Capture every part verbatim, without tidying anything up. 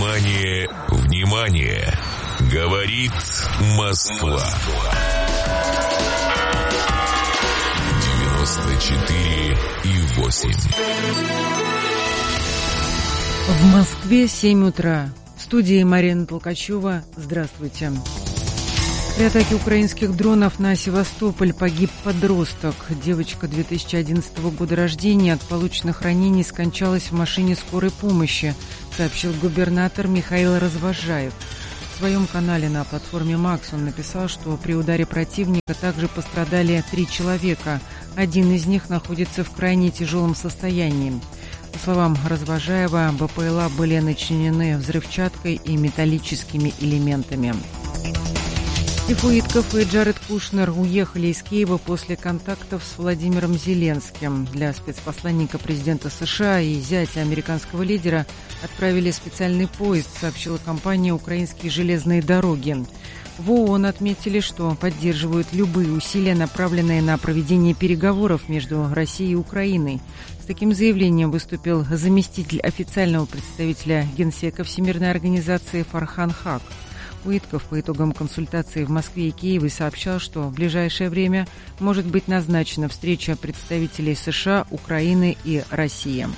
Внимание, внимание! Говорит Москва. девяносто четыре и восемь. В Москве семь утра. В студии Марина Толкачева. Здравствуйте. При атаке украинских дронов на Севастополь погиб подросток. Девочка две тысячи одиннадцатого года рождения от полученных ранений скончалась в машине скорой помощи, сообщил губернатор Михаил Развозжаев. В своем канале на платформе Макс он написал, что при ударе противника также пострадали три человека. Один из них находится в крайне тяжелом состоянии. По словам Развозжаева, БПЛА были начинены взрывчаткой и металлическими элементами. Стив Уитков и Джаред Кушнер уехали из Киева после контактов с Владимиром Зеленским. Для спецпосланника президента США и зятя американского лидера отправили специальный поезд, сообщила компания «Украинские железные дороги». В ООН отметили, что поддерживают любые усилия, направленные на проведение переговоров между Россией и Украиной. С таким заявлением выступил заместитель официального представителя Генсека Всемирной организации Фархан Хак. Уитков по итогам консультации в Москве и Киеве сообщал, что в ближайшее время может быть назначена встреча представителей США, Украины и России.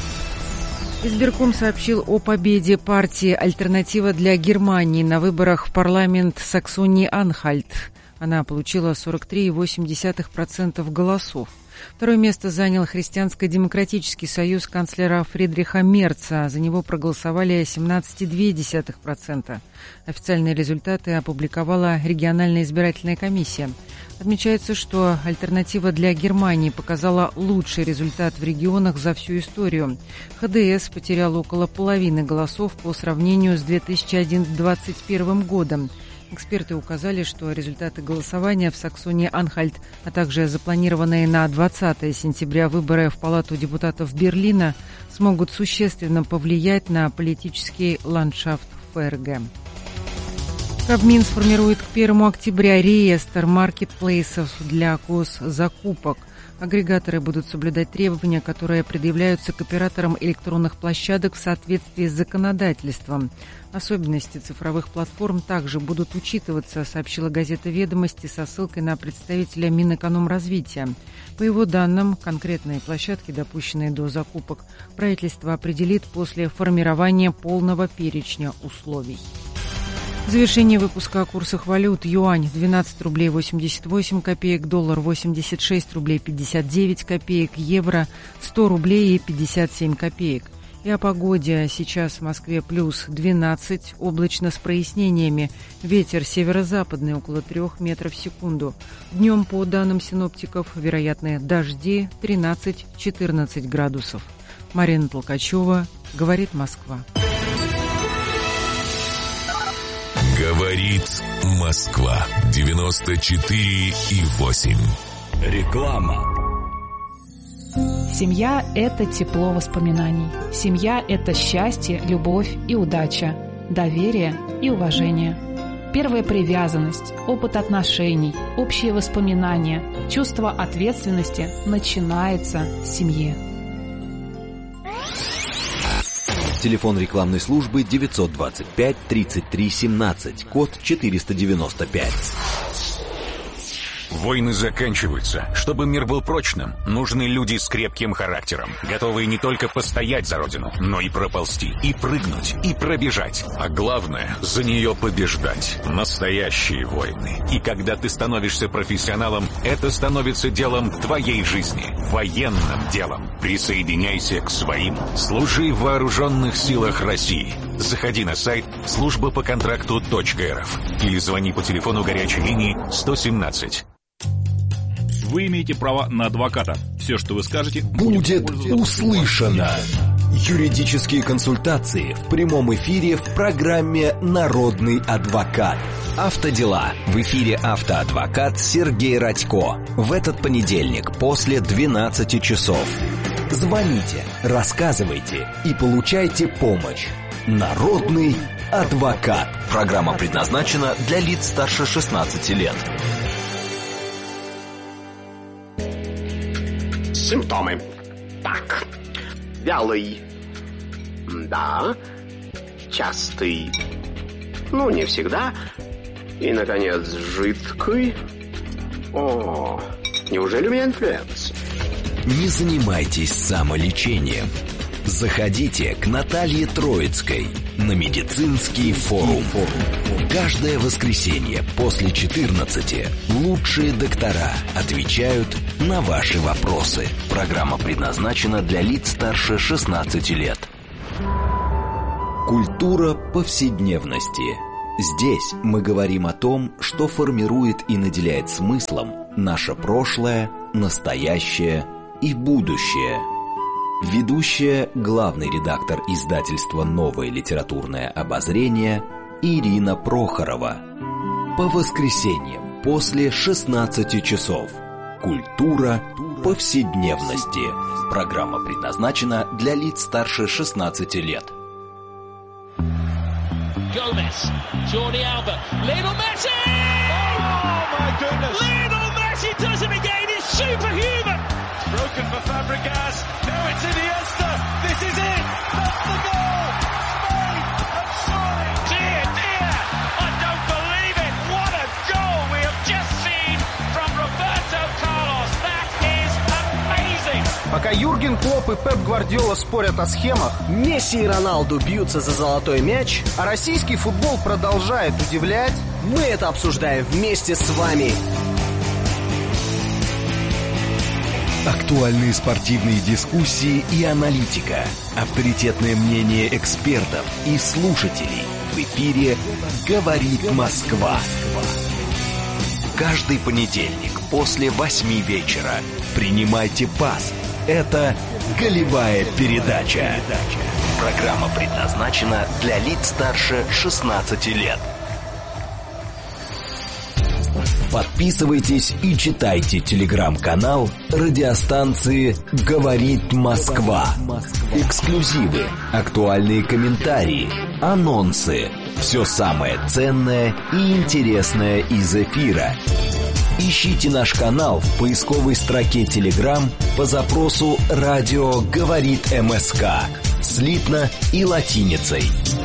Избирком сообщил о победе партии «Альтернатива для Германии» на выборах в парламент Саксонии-Анхальт. Она получила сорок три целых восемь десятых процента голосов. Второе место занял Христианско-демократический союз канцлера Фридриха Мерца. За него проголосовали семнадцать целых две десятых процента. Официальные результаты опубликовала региональная избирательная комиссия. Отмечается, что «Альтернатива для Германии» показала лучший результат в регионах за всю историю. ХДС потерял около половины голосов по сравнению с две тысячи двадцать первым годом. Эксперты указали, что результаты голосования в Саксонии-Анхальт, а также запланированные на двадцатое сентября выборы в Палату депутатов Берлина смогут существенно повлиять на политический ландшафт ФРГ. Кабмин сформирует к первому октября реестр маркетплейсов для госзакупок. Агрегаторы будут соблюдать требования, которые предъявляются к операторам электронных площадок в соответствии с законодательством. Особенности цифровых платформ также будут учитываться, сообщила газета «Ведомости» со ссылкой на представителя Минэкономразвития. По его данным, конкретные площадки, допущенные до закупок, правительство определит после формирования полного перечня условий. В завершении выпуска о курсах валют: юань двенадцать рублей восемьдесят восемь копеек, доллар восемьдесят шесть рублей пятьдесят девять копеек, евро сто рублей и пятьдесят семь копеек. И о погоде. Сейчас в Москве плюс двенадцать, облачно с прояснениями. Ветер северо-западный около трех метров в секунду. Днем, по данным синоптиков, вероятны дожди тринадцать-четырнадцать градусов. Марина Толкачева, говорит Москва. Говорит Москва. девяносто четыре и восемь. Реклама. Семья – это тепло воспоминаний. Семья – это счастье, любовь и удача, доверие и уважение. Первая привязанность, опыт отношений, общие воспоминания, чувство ответственности начинается с семьи. Телефон рекламной службы девятьсот двадцать пять тридцать три семнадцать, код четыреста девяносто пять. Войны заканчиваются. Чтобы мир был прочным, нужны люди с крепким характером, готовые не только постоять за родину, но и проползти, и прыгнуть, и пробежать. А главное, за нее побеждать. Настоящие войны. И когда ты становишься профессионалом, это становится делом твоей жизни. Военным делом. Присоединяйся к своим. Служи в вооруженных силах России. Заходи на сайт служба по контракту точка эр эф или звони по телефону горячей линии сто семнадцать. Вы имеете право на адвоката. Все, что вы скажете, будет услышано. Юридические консультации в прямом эфире в программе «Народный адвокат». Автодела. В эфире автоадвокат Сергей Радько. В этот понедельник после двенадцати часов. Звоните, рассказывайте и получайте помощь. Народный адвокат. Программа предназначена для лиц старше шестнадцати лет. Симптомы. Так. Вялый. Да. частый. Ну, не всегда. И, наконец, жидкий. О, неужели у меня инфлюенс? Не занимайтесь самолечением. Заходите к Наталье Троицкой на медицинский форум. Каждое воскресенье после четырнадцати лучшие доктора отвечают на ваши вопросы. Программа предназначена для лиц старше шестнадцати лет. Культура повседневности. Здесь мы говорим о том, что формирует и наделяет смыслом наше прошлое, настоящее и будущее. Ведущая, главный редактор издательства «Новое литературное обозрение» Ирина Прохорова. По воскресеньям после шестнадцати часов. Культура повседневности. Программа предназначена для лиц старше шестнадцати лет. Gomez, Jordi Alba, Lionel Messi! Oh my goodness! Lionel Messi does it again. It's superhuman. Broken for Fabregas. Now it's Iniesta. This is it. That's the goal. Spain have scored. Dear, dear, I don't believe it. What a goal we have just seen from Roberto Carlos. That is amazing. Пока Юрген Клопп и Пеп Гвардиола спорят о схемах, Месси и Роналду бьются за золотой мяч, а российский футбол продолжает удивлять, мы это обсуждаем вместе с вами. Актуальные спортивные дискуссии и аналитика, авторитетное мнение экспертов и слушателей. В эфире «Говорит Москва». Каждый понедельник после восьми вечера принимайте пас. Это «Голевая передача». Программа предназначена для лиц старше шестнадцати лет. Подписывайтесь и читайте телеграм-канал радиостанции «Говорит Москва». Эксклюзивы, актуальные комментарии, анонсы. Все самое ценное и интересное из эфира. Ищите наш канал в поисковой строке Telegram по запросу «Радио говорит МСК» слитно и латиницей.